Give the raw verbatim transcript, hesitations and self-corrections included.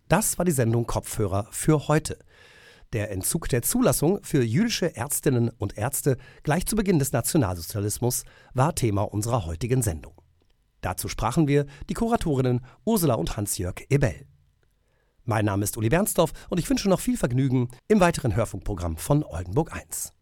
Das war die Sendung Kopfhörer für heute. Der Entzug der Zulassung für jüdische Ärztinnen und Ärzte gleich zu Beginn des Nationalsozialismus war Thema unserer heutigen Sendung. Dazu sprachen wir die Kuratorinnen Ursula und Hans-Jörg Ebell. Mein Name ist Uli Bernsdorf und ich wünsche noch viel Vergnügen im weiteren Hörfunkprogramm von Oldenburg eins.